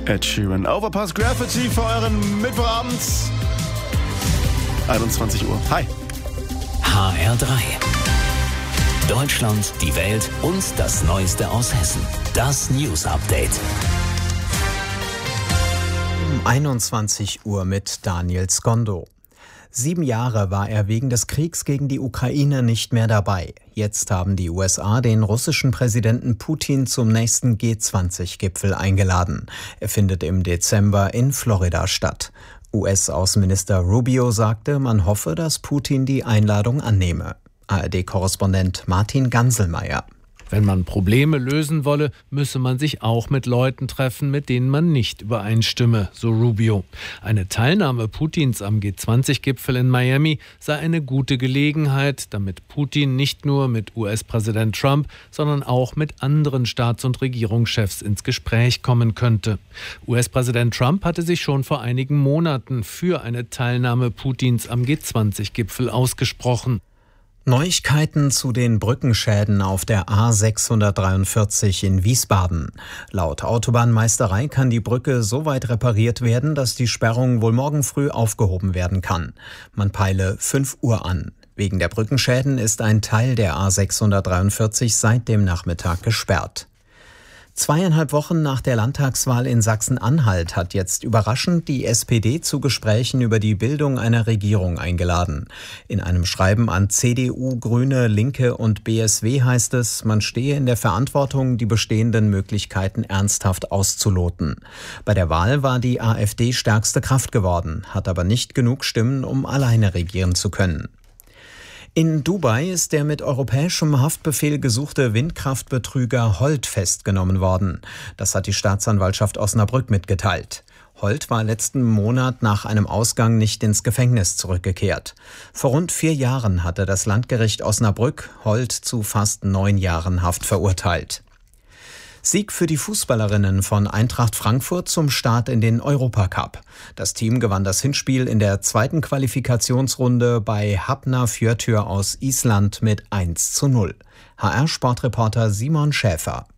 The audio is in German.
Ed Sheeran. Overpass Graffiti für euren Mittwochabend. 21 Uhr. Hi. HR3. Deutschland, die Welt und das Neueste aus Hessen. Das News Update. 21 Uhr mit Daniel Skondo. 7 Jahre war er wegen des Kriegs gegen die Ukraine nicht mehr dabei. Jetzt haben die USA den russischen Präsidenten Putin zum nächsten G20-Gipfel eingeladen. Er findet im Dezember in Florida statt. US-Außenminister Rubio sagte, man hoffe, dass Putin die Einladung annehme. ARD-Korrespondent Martin Ganselmeier. Wenn man Probleme lösen wolle, müsse man sich auch mit Leuten treffen, mit denen man nicht übereinstimme, so Rubio. Eine Teilnahme Putins am G20-Gipfel in Miami sei eine gute Gelegenheit, damit Putin nicht nur mit US-Präsident Trump, sondern auch mit anderen Staats- und Regierungschefs ins Gespräch kommen könnte. US-Präsident Trump hatte sich schon vor einigen Monaten für eine Teilnahme Putins am G20-Gipfel ausgesprochen. Neuigkeiten zu den Brückenschäden auf der A643 in Wiesbaden. Laut Autobahnmeisterei kann die Brücke so weit repariert werden, dass die Sperrung wohl morgen früh aufgehoben werden kann. Man peile 5 Uhr an. Wegen der Brückenschäden ist ein Teil der A643 seit dem Nachmittag gesperrt. 2,5 Wochen nach der Landtagswahl in Sachsen-Anhalt hat jetzt überraschend die SPD zu Gesprächen über die Bildung einer Regierung eingeladen. In einem Schreiben an CDU, Grüne, Linke und BSW heißt es, man stehe in der Verantwortung, die bestehenden Möglichkeiten ernsthaft auszuloten. Bei der Wahl war die AfD stärkste Kraft geworden, hat aber nicht genug Stimmen, um alleine regieren zu können. In Dubai ist der mit europäischem Haftbefehl gesuchte Windkraftbetrüger Holt festgenommen worden. Das hat die Staatsanwaltschaft Osnabrück mitgeteilt. Holt war letzten Monat nach einem Ausgang nicht ins Gefängnis zurückgekehrt. Vor rund 4 Jahren hatte das Landgericht Osnabrück Holt zu fast 9 Jahren Haft verurteilt. Sieg für die Fußballerinnen von Eintracht Frankfurt zum Start in den Europacup. Das Team gewann das Hinspiel in der 2. Qualifikationsrunde bei Hafnarfjörður aus Island mit 1:0. HR-Sportreporter Simon Schäfer.